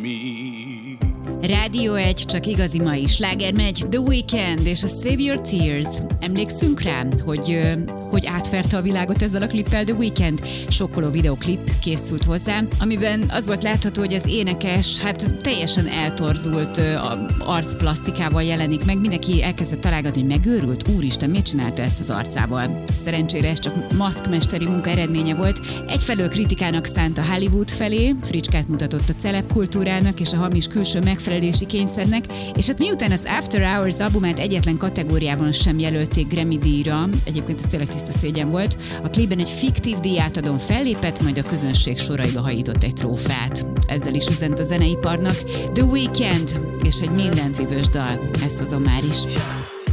Rádió 1, csak igazi mai sláger megy, The Weeknd és a Save Your Tears. Emlékszünk rá, hogy átverte a világot ezzel a klippel The Weeknd? Sokkoló videoklip készült hozzá, amiben az volt látható, hogy az énekes teljesen eltorzult arcplasztikával jelenik meg. Mindenki elkezdett találgatni, hogy megőrült, úristen, miért csinálta ezt az arcával? Szerencsére ez csak maszkmesteri munka eredménye volt. Egyfelől kritikának szánt a Hollywood felé, fricskát mutatott a celeb kultúrának és a hamis külső megfelelési kényszernek, és miután az After Hours albumát egyetlen kategóriában sem jelölték Grammy-díjra, egyébként ez tényleg tiszta szégyen volt, a klipben egy fiktív díjátadón fellépett, majd a közönség soraiba hajított egy trófeát. Ezzel is üzent a zeneiparnak. The Weeknd és egy mindent vívős dal. Ezt hozom már is.